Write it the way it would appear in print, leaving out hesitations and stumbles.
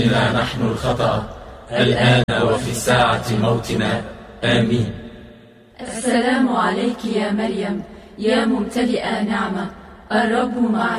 إنا نحن الخطأ الآن وفي ساعة موتنا. آمين. السلام عليك يا مريم، يا ممتلئة نعمة، الرب معك.